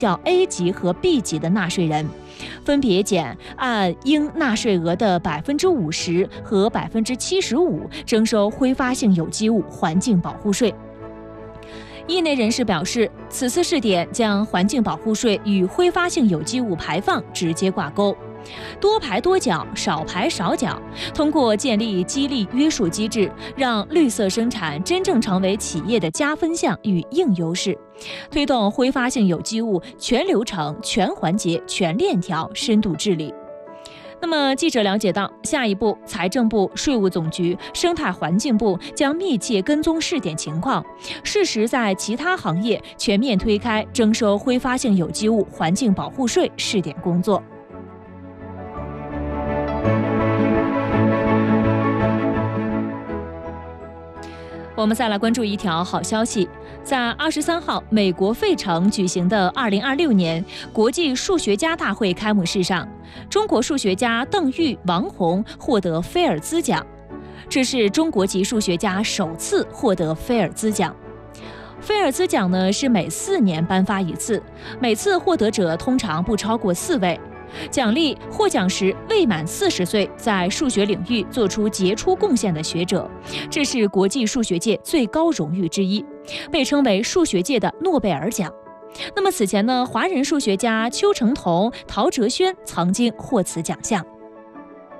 叫 A 级和 B 级的纳税人，分别减按应纳税额的50%和75%征收挥发性有机物环境保护税。业内人士表示，此次试点将环境保护税与挥发性有机物排放直接挂钩，多排多缴，少排少缴，通过建立激励约束机制，让绿色生产真正成为企业的加分项与硬优势，推动挥发性有机物全流程、全环节、全链条深度治理。那么记者了解到，下一步财政部、税务总局、生态环境部将密切跟踪试点情况，适时在其他行业全面推开征收挥发性有机物环境保护税试点工作。我们再来关注一条好消息，在23号美国费城举行的2026年国际数学家大会开幕式上，中国数学家邓玉、王洪获得菲尔兹奖，这是中国籍数学家首次获得菲尔兹奖。菲尔兹奖呢是每4年颁发一次，每次获得者通常不超过4位。奖励获奖时未满40岁，在数学领域做出杰出贡献的学者，这是国际数学界最高荣誉之一，被称为数学界的诺贝尔奖。那么此前呢，华人数学家邱成桐、陶哲轩曾经获此奖项。